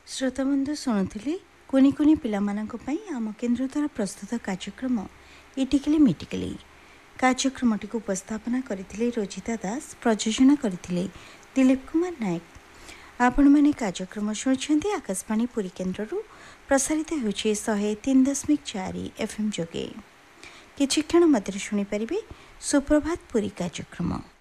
श्रोताबंधु शुणुली कुनी कुनी पिलामानंको आम केन्द्र द्वारा प्रस्तुत कार्यक्रम इटिकली मिटिकली कार्यक्रमटी उपस्थापना करथिले रोजिता दास प्रयोजन करथिले दिलीप कुमार नायक। आपण माने कार्यक्रम शुणुछन्ती आकाशवाणी पुरी केन्द्ररू प्रसारित होछि 103.4 FM जोगे। किछि क्षण मध्य शुणी परिबे सुप्रभात पुरी कार्यक्रम।